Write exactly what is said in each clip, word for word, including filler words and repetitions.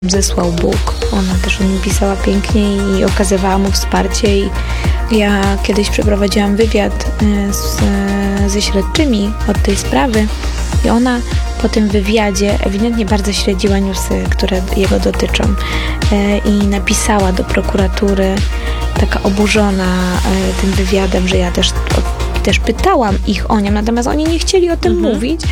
zesłał Bóg. Ona też o nim pisała pięknie i okazywała mu wsparcie. I ja kiedyś przeprowadziłam wywiad z, ze śledczymi od tej sprawy i ona po tym wywiadzie ewidentnie bardzo śledziła newsy, które jego dotyczą i napisała do prokuratury taka oburzona tym wywiadem, że ja też, też pytałam ich o nią, natomiast oni nie chcieli o tym mhm. mówić.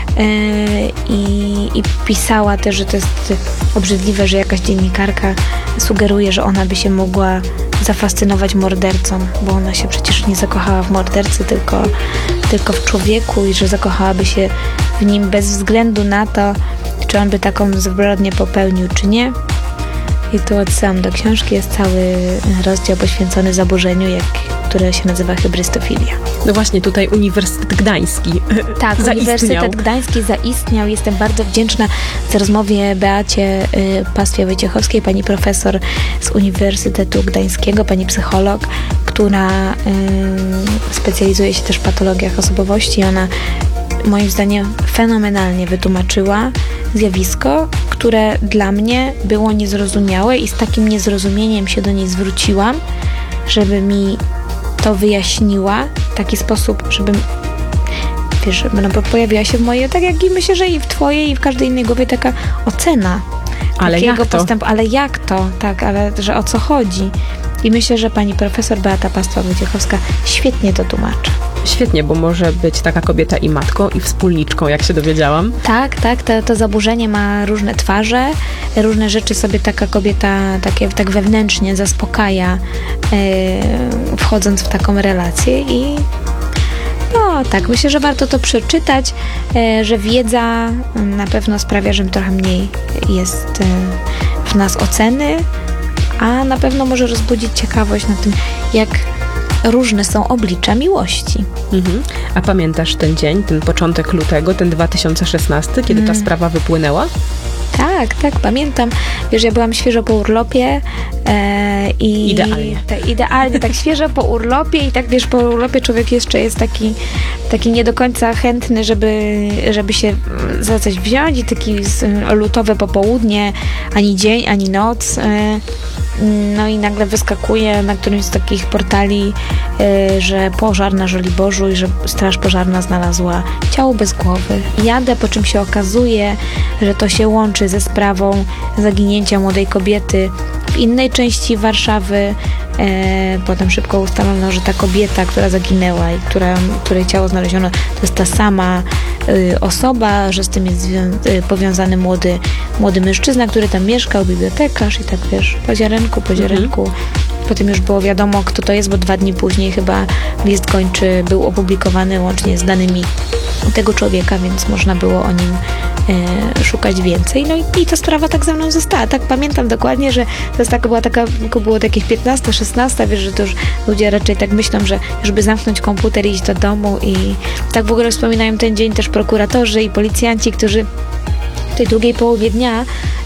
I, I pisała też, że to jest obrzydliwe, że jakaś dziennikarka sugeruje, że ona by się mogła zafascynować mordercą, bo ona się przecież nie zakochała w mordercy, tylko, tylko w człowieku i że zakochałaby się w nim bez względu na to, czy on by taką zbrodnię popełnił, czy nie. I tu odsyłam do książki, jest cały rozdział poświęcony zaburzeniu, jak, które się nazywa hybrystofilia. No właśnie, tutaj Uniwersytet Gdański Tak, zaistniał. Uniwersytet Gdański zaistniał. Jestem bardzo wdzięczna za rozmowie Beacie y, Pastwie-Wojciechowskiej, pani profesor z Uniwersytetu Gdańskiego, pani psycholog, która y, specjalizuje się też w patologiach osobowości. Ona moim zdaniem fenomenalnie wytłumaczyła zjawisko, które dla mnie było niezrozumiałe i z takim niezrozumieniem się do niej zwróciłam, żeby mi to wyjaśniła w taki sposób, żebym wiesz, no bo pojawiła się w mojej, tak jak i myślę, że i w twojej i w każdej innej głowie taka ocena ale takiego jak to? postępu, ale jak to, tak, ale że o co chodzi. I myślę, że pani profesor Beata Pastwa-Wojciechowska świetnie to tłumaczy. Świetnie, bo może być taka kobieta i matką, i wspólniczką, jak się dowiedziałam. Tak, tak, to, to zaburzenie ma różne twarze, różne rzeczy sobie taka kobieta takie, tak wewnętrznie zaspokaja, yy, wchodząc w taką relację i no tak, myślę, że warto to przeczytać, yy, że wiedza na pewno sprawia, że trochę mniej jest yy, w nas oceny, a na pewno może rozbudzić ciekawość na tym, jak różne są oblicza miłości. Mhm. A pamiętasz ten dzień, ten początek lutego, ten dwa tysiące szesnasty, kiedy ta mm. sprawa wypłynęła? Tak, tak, pamiętam. Wiesz, ja byłam świeżo po urlopie e, i... Idealnie. Te, idealnie, tak świeżo po urlopie i tak, wiesz, po urlopie człowiek jeszcze jest taki, taki nie do końca chętny, żeby, żeby się za coś wziąć i taki z, lutowe popołudnie, ani dzień, ani noc. E, no i nagle wyskakuje na którymś z takich portali, e, że pożar na Żoliborzu i że straż pożarna znalazła ciało bez głowy. Jadę, po czym się okazuje, że to się łączy ze sprawą zaginięcia młodej kobiety w innej części Warszawy. E, potem szybko ustalono, że ta kobieta, która zaginęła i która, której ciało znaleziono, to jest ta sama y, osoba, że z tym jest zwią- y, powiązany młody, młody mężczyzna, który tam mieszkał, bibliotekarz i tak wiesz, po ziarenku, po ziarenku. Mhm. Potem już było wiadomo, kto to jest, bo dwa dni później chyba list gończy był opublikowany łącznie z danymi tego człowieka, więc można było o nim e, szukać więcej. No i, i ta sprawa tak za mną została. Tak pamiętam dokładnie, że to jest taka, była taka, było takich piętnaście szesnaście, wiesz, że to już ludzie raczej tak myślą, że żeby zamknąć komputer i iść do domu i tak w ogóle wspominają ten dzień też prokuratorzy i policjanci, którzy w tej drugiej połowie dnia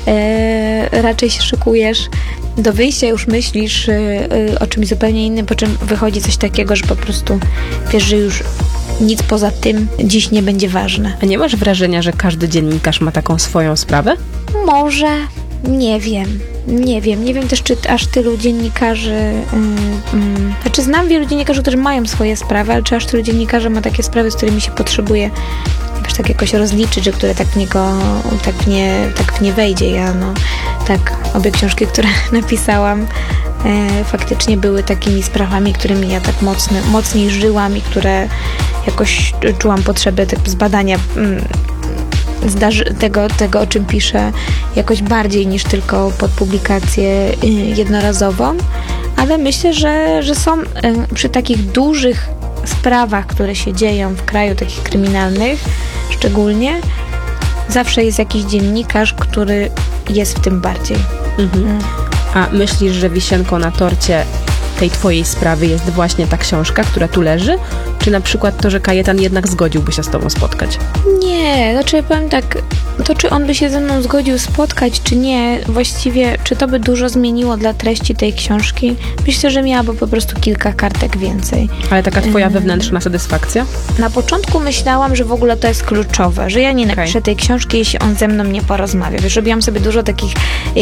e, raczej się szykujesz do wyjścia, już myślisz y, y, o czymś zupełnie innym, po czym wychodzi coś takiego, że po prostu wiesz, że już nic poza tym dziś nie będzie ważne. A nie masz wrażenia, że każdy dziennikarz ma taką swoją sprawę? Może, nie wiem. Nie wiem, nie wiem też, czy aż tylu dziennikarzy, yy, yy, znaczy znam wielu dziennikarzy, którzy mają swoje sprawy, ale czy aż tylu dziennikarzy ma takie sprawy, z którymi się potrzebuje wiesz, tak jakoś rozliczyć, że które tak w niego, tak w nie, tak w nie wejdzie. Ja no, tak, obie książki, które napisałam, yy, faktycznie były takimi sprawami, którymi ja tak mocno, mocniej żyłam i które jakoś czułam potrzebę tak zbadania yy, Zdarzy, tego, tego, o czym piszę, jakoś bardziej niż tylko pod publikację jednorazową, ale myślę, że, że są przy takich dużych sprawach, które się dzieją w kraju, takich kryminalnych szczególnie, zawsze jest jakiś dziennikarz, który jest w tym bardziej. Mhm. A myślisz, że wisienką na torcie tej twojej sprawy jest właśnie ta książka, która tu leży? Czy na przykład to, że Kajetan jednak zgodziłby się z tobą spotkać? Nie, znaczy powiem tak, to czy on by się ze mną zgodził spotkać, czy nie, właściwie, czy to by dużo zmieniło dla treści tej książki? Myślę, że miałaby po prostu kilka kartek więcej. Ale taka twoja wewnętrzna satysfakcja? Na początku myślałam, że w ogóle to jest kluczowe, że ja nie napiszę Okej. tej książki, jeśli on ze mną nie porozmawia. Wiesz, robiłam sobie dużo takich